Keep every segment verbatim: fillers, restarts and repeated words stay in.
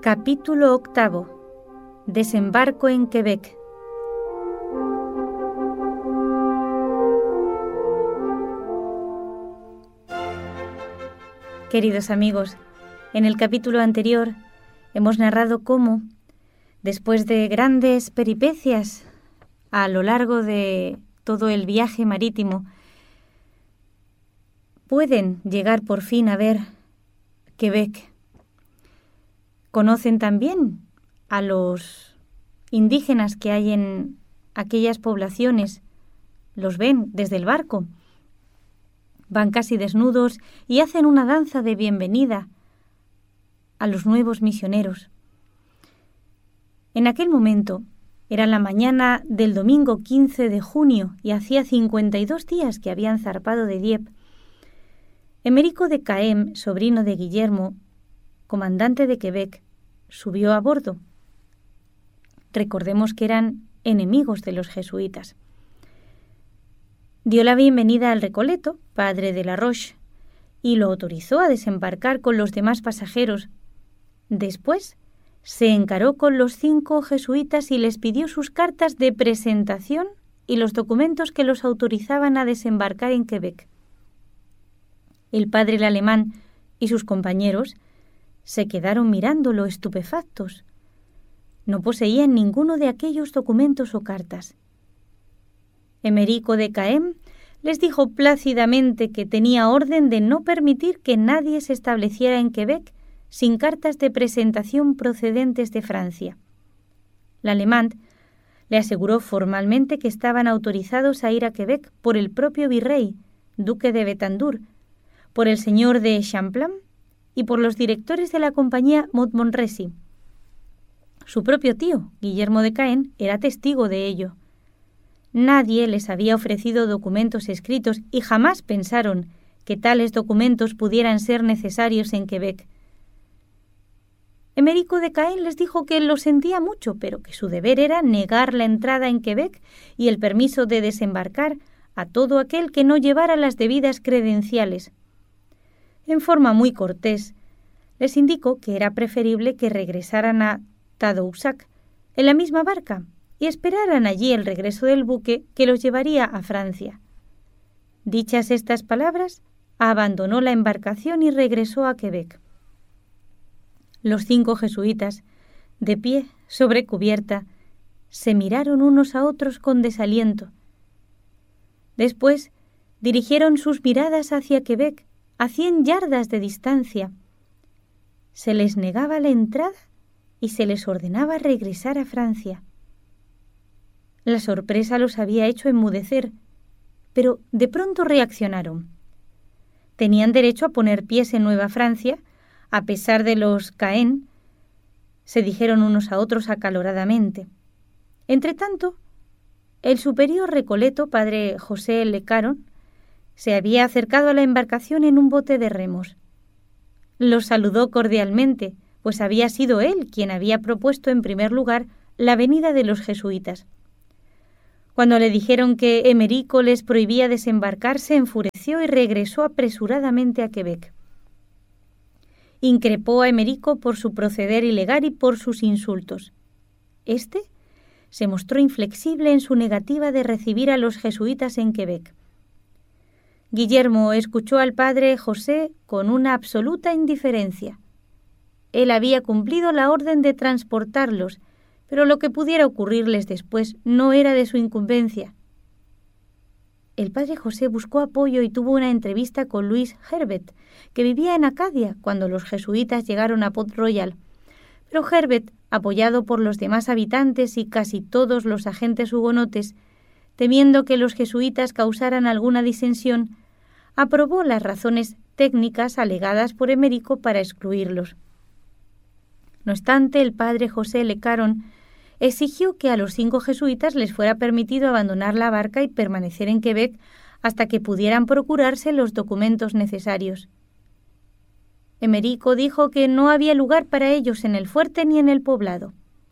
Capítulo octavo. Desembarco en Quebec. Queridos amigos, en el capítulo anterior hemos narrado cómo, después de grandes peripecias a lo largo de todo el viaje marítimo, pueden llegar por fin a ver Quebec. Conocen también a los indígenas que hay en aquellas poblaciones, los ven desde el barco, van casi desnudos y hacen una danza de bienvenida a los nuevos misioneros. En aquel momento era la mañana del domingo quince de junio y hacía cincuenta y dos días que habían zarpado de Dieppe. Emerico de Caen, sobrino de Guillermo, comandante de Quebec, subió a bordo. Recordemos que eran enemigos de los jesuitas. Dio la bienvenida al Recoleto, padre de la Roche, y lo autorizó a desembarcar con los demás pasajeros. Después se encaró con los cinco jesuitas y les pidió sus cartas de presentación y los documentos que los autorizaban a desembarcar en Quebec. El padre el alemán y sus compañeros se quedaron mirándolo estupefactos. No poseían ninguno de aquellos documentos o cartas. Emerico de Caen les dijo plácidamente que tenía orden de no permitir que nadie se estableciera en Quebec sin cartas de presentación procedentes de Francia. L'Alemán le aseguró formalmente que estaban autorizados a ir a Quebec por el propio virrey, duque de Betandur, por el señor de Champlain y por los directores de la compañía Montmorency. Su propio tío, Guillermo de Caen, era testigo de ello. Nadie les había ofrecido documentos escritos y jamás pensaron que tales documentos pudieran ser necesarios en Quebec. Emerico de Caen les dijo que lo sentía mucho, pero que su deber era negar la entrada en Quebec y el permiso de desembarcar a todo aquel que no llevara las debidas credenciales. En forma muy cortés, les indicó que era preferible que regresaran a Tadoussac en la misma barca y esperaran allí el regreso del buque que los llevaría a Francia. Dichas estas palabras, abandonó la embarcación y regresó a Quebec. Los cinco jesuitas, de pie sobre cubierta, se miraron unos a otros con desaliento. Después dirigieron sus miradas hacia Quebec, a cien yardas de distancia. Se les negaba la entrada y se les ordenaba regresar a Francia. La sorpresa los había hecho enmudecer, pero de pronto reaccionaron. Tenían derecho a poner pies en Nueva Francia, a pesar de los Caen, se dijeron unos a otros acaloradamente. Entretanto, el superior Recoleto, padre José Le Caron, se había acercado a la embarcación en un bote de remos. Los saludó cordialmente, pues había sido él quien había propuesto en primer lugar la venida de los jesuitas. Cuando le dijeron que Emerico les prohibía desembarcar, se enfureció y regresó apresuradamente a Quebec. Increpó a Emerico por su proceder ilegal y por sus insultos. Este se mostró inflexible en su negativa de recibir a los jesuitas en Quebec. Guillermo escuchó al padre José con una absoluta indiferencia. Él había cumplido la orden de transportarlos, pero lo que pudiera ocurrirles después no era de su incumbencia. El padre José buscó apoyo y tuvo una entrevista con Louis Herbet, que vivía en Acadia cuando los jesuitas llegaron a Port Royal. Pero Herbet, apoyado por los demás habitantes y casi todos los agentes hugonotes, temiendo que los jesuitas causaran alguna disensión, aprobó las razones técnicas alegadas por Emerico para excluirlos. No obstante, el padre José Le Caron exigió que a los cinco jesuitas les fuera permitido abandonar la barca y permanecer en Quebec hasta que pudieran procurarse los documentos necesarios. Emerico dijo que no había lugar para ellos en el fuerte ni en el poblado.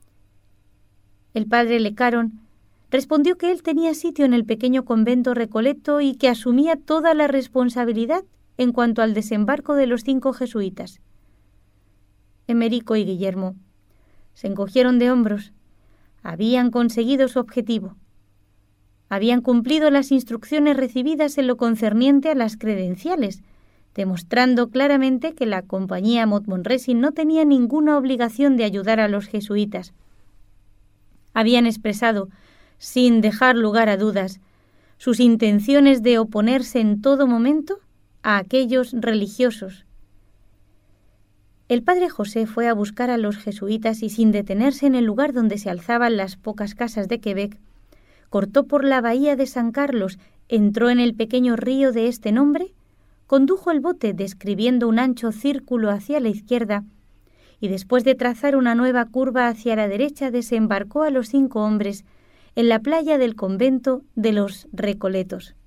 El padre Le Caron respondió que él tenía sitio en el pequeño convento Recoleto y que asumía toda la responsabilidad en cuanto al desembarco de los cinco jesuitas. Emerico y Guillermo. Se encogieron de hombros. Habían conseguido su objetivo. Habían cumplido las instrucciones recibidas en lo concerniente a las credenciales, demostrando claramente que la compañía Montmorency no tenía ninguna obligación de ayudar a los jesuitas. Habían expresado, sin dejar lugar a dudas, sus intenciones de oponerse en todo momento a aquellos religiosos. El padre José fue a buscar a los jesuitas y, sin detenerse en el lugar donde se alzaban las pocas casas de Quebec, cortó por la bahía de San Carlos, entró en el pequeño río de este nombre, condujo el bote describiendo un ancho círculo hacia la izquierda y, después de trazar una nueva curva hacia la derecha, desembarcó a los cinco hombres en la playa del convento de los Recoletos.